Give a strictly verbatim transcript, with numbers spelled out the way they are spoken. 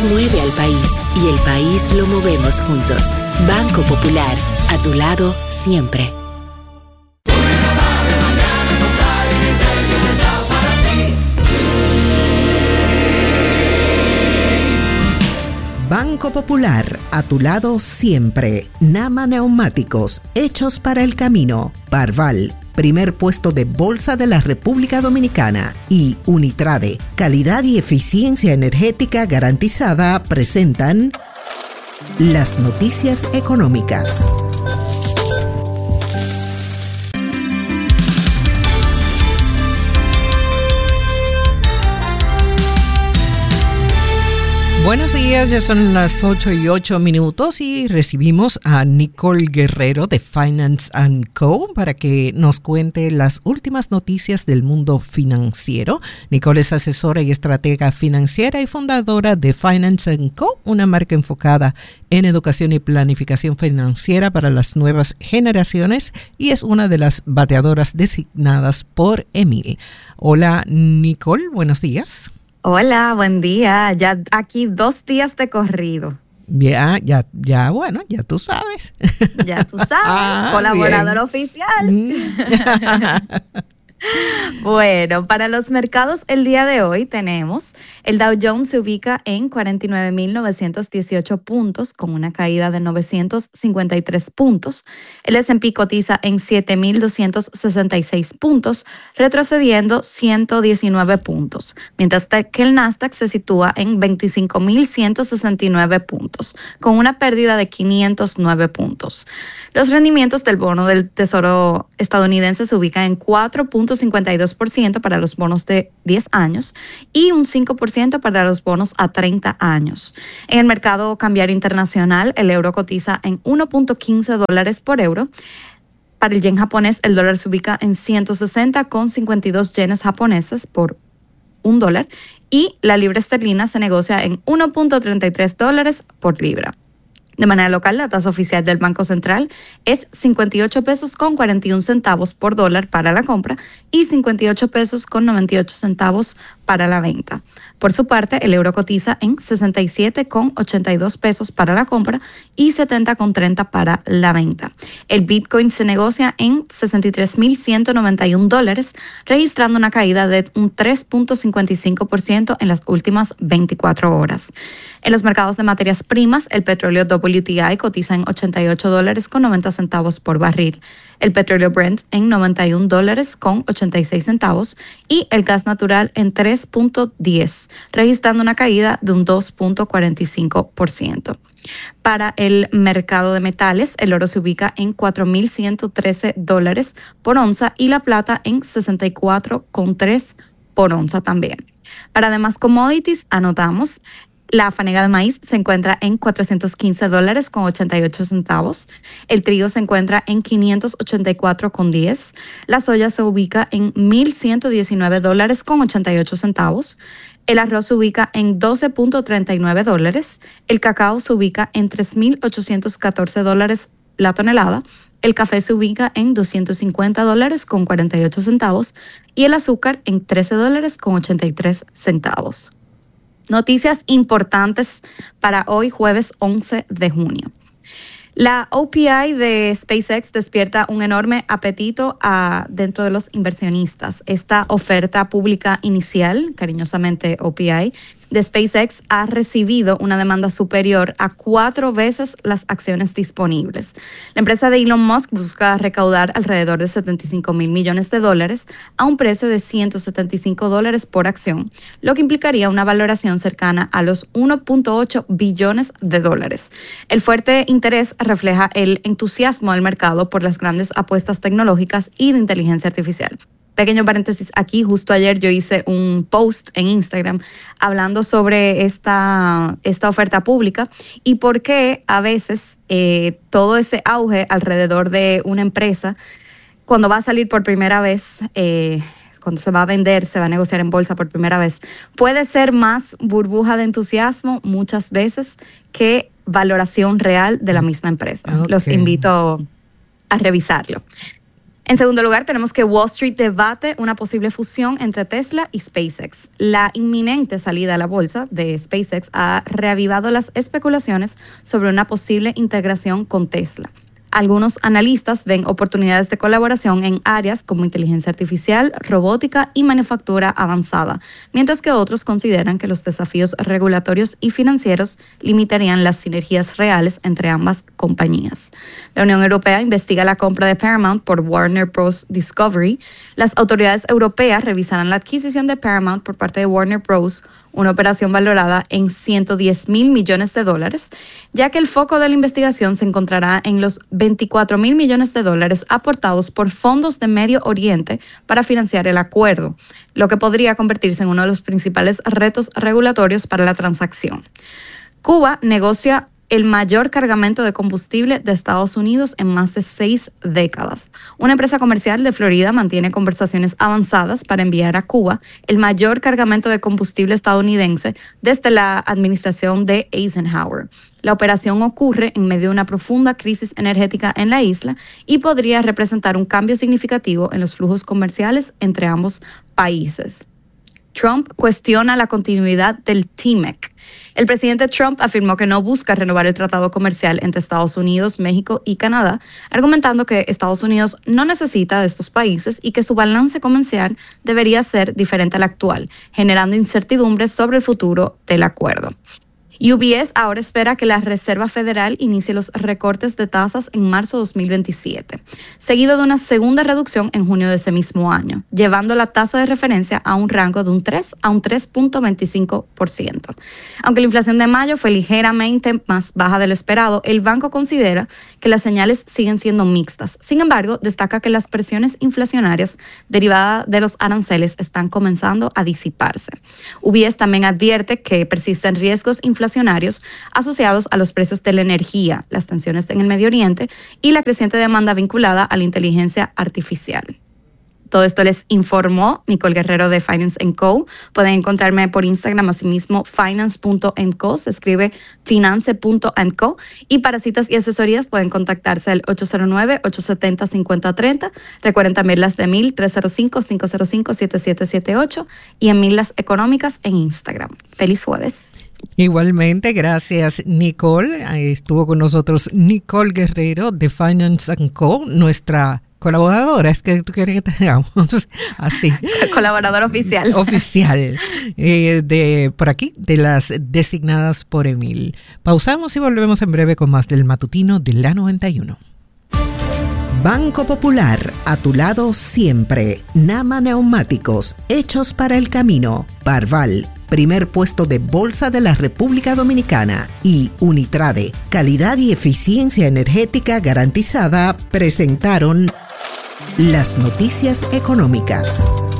mueve al país y el país lo movemos juntos. Banco Popular, a tu lado siempre. Banco Popular, a tu lado siempre. Nama Neumáticos, hechos para el camino. Parval, primer puesto de bolsa de la República Dominicana. Y Unitrade, calidad y eficiencia energética garantizada, presentan las noticias económicas. Buenos días, ya son las ocho y ocho minutos y recibimos a Nicole Guerrero de Finance and Co. para que nos cuente las últimas noticias del mundo financiero. Nicole es asesora y estratega financiera y fundadora de Finance and Co., una marca enfocada en educación y planificación financiera para las nuevas generaciones y es una de las bateadoras designadas por Emil. Hola Nicole, buenos días. Hola, buen día. Ya aquí dos días de corrido. Ya, ya, ya, bueno, ya tú sabes. Ya tú sabes, ah, colaborador bien. oficial. Bueno, para los mercados el día de hoy tenemos el Dow Jones se ubica en cuarenta y nueve mil novecientos dieciocho puntos con una caída de novecientos cincuenta y tres puntos. El ese and pe cotiza en siete mil doscientos sesenta y seis puntos, retrocediendo ciento diecinueve puntos, mientras que el Nasdaq se sitúa en veinticinco mil ciento sesenta y nueve puntos, con una pérdida de quinientos nueve puntos. Los rendimientos del bono del Tesoro estadounidense se ubican en cuatro punto cincuenta y dos por ciento para los bonos de diez años y un cinco por ciento para los bonos a treinta años. En el mercado cambiario internacional, el euro cotiza en uno punto quince dólares por euro. Para el yen japonés, el dólar se ubica en ciento sesenta con cincuenta y dos yenes japoneses por un dólar y la libra esterlina se negocia en uno punto treinta y tres dólares por libra. De manera local, la tasa oficial del Banco Central es cincuenta y ocho pesos con cuarenta y un centavos por dólar para la compra y cincuenta y ocho pesos con noventa y ocho centavos para la venta. Por su parte, el euro cotiza en sesenta y siete con ochenta y dos pesos para la compra y setenta con treinta para la venta. El Bitcoin se negocia en sesenta y tres mil ciento noventa y un dólares, registrando una caída de un tres punto cincuenta y cinco por ciento en las últimas veinticuatro horas. En los mercados de materias primas, el petróleo doble u ti i cotiza en ochenta y ocho dólares con noventa centavos por barril, el petróleo Brent en noventa y un dólares con ochenta y seis centavos y el gas natural en tres punto diez, registrando una caída de un dos punto cuarenta y cinco por ciento. Para el mercado de metales, el oro se ubica en cuatro mil ciento trece dólares por onza y la plata en sesenta y cuatro con tres por onza también. Para demás commodities, anotamos la fanega de maíz se encuentra en cuatrocientos quince dólares con ochenta y ocho centavos. El trigo se encuentra en quinientos ochenta y cuatro con diez. La soya se ubica en mil ciento diecinueve dólares con ochenta y ocho centavos. El arroz se ubica en doce punto treinta y nueve dólares. El cacao se ubica en tres mil ochocientos catorce dólares la tonelada. El café se ubica en doscientos cincuenta dólares con cuarenta y ocho centavos. Y el azúcar en trece dólares con ochenta y tres centavos. Noticias importantes para hoy, jueves once de junio. La O P I de SpaceX despierta un enorme apetito a, dentro de los inversionistas. Esta oferta pública inicial, cariñosamente O P I, de SpaceX ha recibido una demanda superior a cuatro veces las acciones disponibles. La empresa de Elon Musk busca recaudar alrededor de setenta y cinco mil millones de dólares a un precio de ciento setenta y cinco dólares por acción, lo que implicaría una valoración cercana a los uno punto ocho billones de dólares. El fuerte interés refleja el entusiasmo del mercado por las grandes apuestas tecnológicas y de inteligencia artificial. Pequeño paréntesis aquí, justo ayer yo hice un post en Instagram hablando sobre esta, esta oferta pública y por qué a veces eh, todo ese auge alrededor de una empresa, cuando va a salir por primera vez, eh, cuando se va a vender, se va a negociar en bolsa por primera vez, puede ser más burbuja de entusiasmo muchas veces que valoración real de la misma empresa. Okay. Los invito a revisarlo. En segundo lugar, tenemos que Wall Street debate una posible fusión entre Tesla y SpaceX. La inminente salida a la bolsa de SpaceX ha reavivado las especulaciones sobre una posible integración con Tesla. Algunos analistas ven oportunidades de colaboración en áreas como inteligencia artificial, robótica y manufactura avanzada, mientras que otros consideran que los desafíos regulatorios y financieros limitarían las sinergias reales entre ambas compañías. La Unión Europea investiga la compra de Paramount por Warner Bros. Discovery. Las autoridades europeas revisarán la adquisición de Paramount por parte de Warner Bros., una operación valorada en ciento diez mil millones de dólares, ya que el foco de la investigación se encontrará en los veinticuatro mil millones de dólares aportados por fondos de Medio Oriente para financiar el acuerdo, lo que podría convertirse en uno de los principales retos regulatorios para la transacción. Cuba negocia el mayor cargamento de combustible de Estados Unidos en más de seis décadas. Una empresa comercial de Florida mantiene conversaciones avanzadas para enviar a Cuba el mayor cargamento de combustible estadounidense desde la administración de Eisenhower. La operación ocurre en medio de una profunda crisis energética en la isla y podría representar un cambio significativo en los flujos comerciales entre ambos países. Trump cuestiona la continuidad del T M E C. El presidente Trump afirmó que no busca renovar el tratado comercial entre Estados Unidos, México y Canadá, argumentando que Estados Unidos no necesita de estos países y que su balance comercial debería ser diferente al actual, generando incertidumbres sobre el futuro del acuerdo. U B S ahora espera que la Reserva Federal inicie los recortes de tasas en marzo de dos mil veintisiete, seguido de una segunda reducción en junio de ese mismo año, llevando la tasa de referencia a un rango de un tres a un tres punto veinticinco por ciento. Aunque la inflación de mayo fue ligeramente más baja de lo esperado, el banco considera que las señales siguen siendo mixtas. Sin embargo, destaca que las presiones inflacionarias derivadas de los aranceles están comenzando a disiparse. U B S también advierte que persisten riesgos inflacionarios asociados a los precios de la energía, las tensiones en el Medio Oriente y la creciente demanda vinculada a la inteligencia artificial. Todo esto les informó Nicole Guerrero de Finance and Co. Pueden encontrarme por Instagram, asimismo finance punto and co, se escribe finance punto and co. Y para citas y asesorías pueden contactarse al ocho cero nueve, ocho siete cero, cinco cero tres cero. Recuerden también las de Mil, tres cero cinco, cinco cero cinco, siete siete siete ocho y en Mil las económicas en Instagram. Feliz jueves. Igualmente, gracias Nicole. Estuvo con nosotros Nicole Guerrero de Finance and Co, nuestra colaboradora. Es que tú quieres que tengamos así. Colaboradora oficial. Oficial. Eh, de por aquí, de las designadas por Emil. Pausamos y volvemos en breve con más del matutino de la noventa y uno. Banco Popular, a tu lado siempre. Nama Neumáticos, hechos para el camino. Parval, primer puesto de bolsa de la República Dominicana. Y Unitrade, calidad y eficiencia energética garantizada, presentaron las noticias económicas.